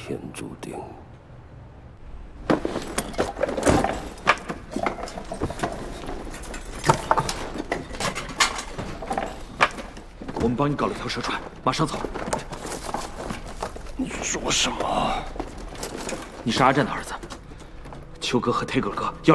天注定。 我们帮你搞了条蛇船，马上走。 你说什么？ 你是阿战的儿子，秋哥和 Tiger 哥要